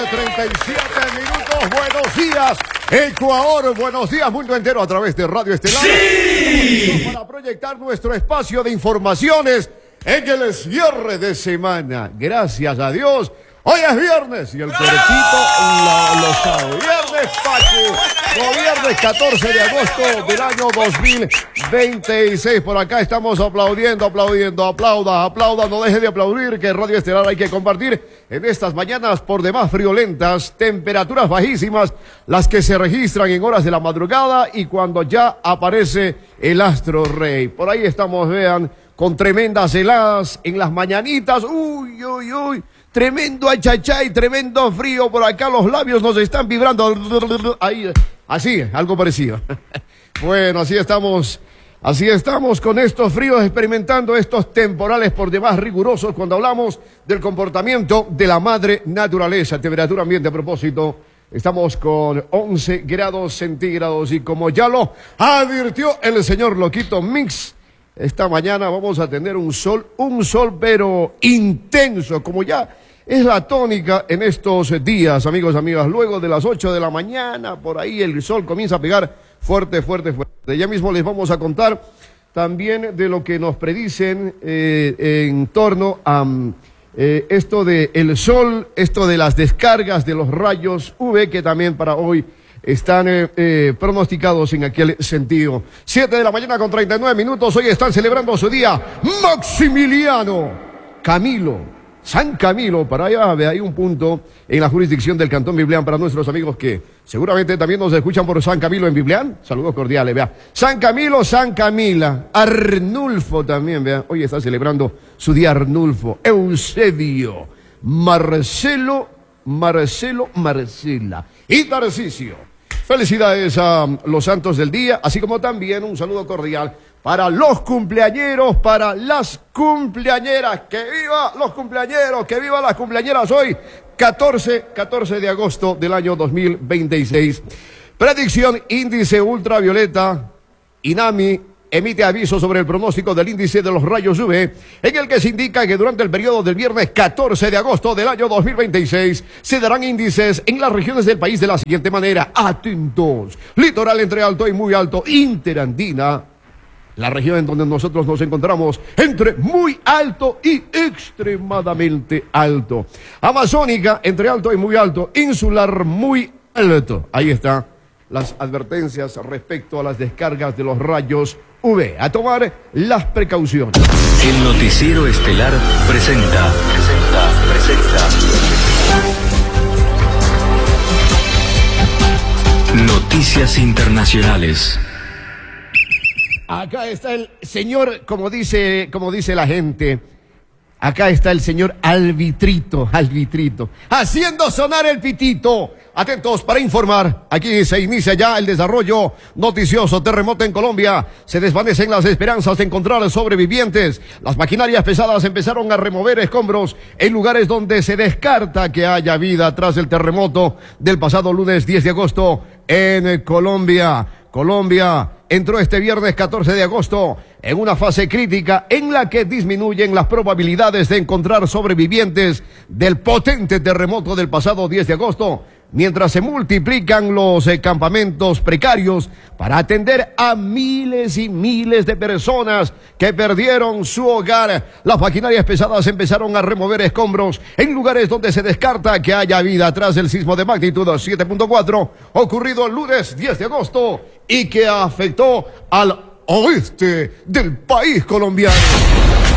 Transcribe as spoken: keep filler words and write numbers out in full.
treinta y siete minutos. Buenos días, Ecuador. Buenos días, mundo entero, a través de Radio Estelar. ¡Sí! Para proyectar nuestro espacio de informaciones en el cierre de semana. Gracias a Dios. Hoy es viernes y el perechito lo, lo sabe. Viernes, Pachi. No, viernes catorce de agosto del año dos mil veintiséis. Por acá estamos aplaudiendo, aplaudiendo. Aplauda, aplauda, no deje de aplaudir, que Radio Estelar hay que compartir en estas mañanas por demás friolentas, temperaturas bajísimas, las que se registran en horas de la madrugada y cuando ya aparece el astro rey. Por ahí estamos, vean, con tremendas heladas en las mañanitas. Uy, uy, uy. Tremendo achachay, tremendo frío. Por acá los labios nos están vibrando. Ahí, así, algo parecido. Bueno, así estamos. Así estamos con estos fríos, experimentando estos temporales por demás rigurosos cuando hablamos del comportamiento de la madre naturaleza. Temperatura ambiente a propósito. Estamos con once grados centígrados y como ya lo advirtió el señor Loquito Mix, esta mañana vamos a tener un sol, un sol pero intenso, como ya es la tónica en estos días, amigos, amigas. Luego de las ocho de la mañana, por ahí el sol comienza a pegar fuerte, fuerte, fuerte. Ya mismo les vamos a contar también de lo que nos predicen eh, en torno a eh, esto de el sol, esto de las descargas de los rayos U V, que también para hoy están eh, eh, pronosticados en aquel sentido. Siete de la mañana con treinta y nueve minutos. Hoy están celebrando su día Maximiliano Camilo, San Camilo. Para allá hay un punto en la jurisdicción del Cantón Biblián para nuestros amigos que seguramente también nos escuchan por San Camilo en Biblián. Saludos cordiales, vea. San Camilo, San Camila. Arnulfo también, vea. Hoy está celebrando su día Arnulfo. Eusebio, Marcelo, Marcelo, Marcela y Tarcisio. Felicidades a los santos del día, así como también un saludo cordial para los cumpleañeros, para las cumpleañeras. ¡Que viva los cumpleañeros! ¡Que viva las cumpleañeras! Hoy, catorce, catorce de agosto del año dos mil veintiséis. Predicción índice ultravioleta. INAMI emite aviso sobre el pronóstico del índice de los rayos U V, en el que se indica que durante el periodo del viernes catorce de agosto del año dos mil veintiséis se darán índices en las regiones del país de la siguiente manera. Atentos: litoral entre alto y muy alto, interandina, la región en donde nosotros nos encontramos entre muy alto y extremadamente alto, amazónica entre alto y muy alto, insular muy alto. Ahí está las advertencias respecto a las descargas de los rayos U V. A tomar las precauciones. El Noticiero Estelar presenta, presenta, presenta Noticias Internacionales. Acá está el señor, como dice, como dice la gente, acá está el señor Albitrito, Albitrito, haciendo sonar el pitito. Atentos para informar, aquí se inicia ya el desarrollo noticioso. Terremoto en Colombia, se desvanecen las esperanzas de encontrar sobrevivientes. Las maquinarias pesadas empezaron a remover escombros en lugares donde se descarta que haya vida tras el terremoto del pasado lunes diez de agosto en Colombia. Colombia entró este viernes catorce de agosto en una fase crítica en la que disminuyen las probabilidades de encontrar sobrevivientes del potente terremoto del pasado diez de agosto, mientras se multiplican los eh, campamentos precarios para atender a miles y miles de personas que perdieron su hogar. Las maquinarias pesadas empezaron a remover escombros en lugares donde se descarta que haya vida tras el sismo de magnitud siete punto cuatro ocurrido el lunes diez de agosto y que afectó al oeste del país colombiano.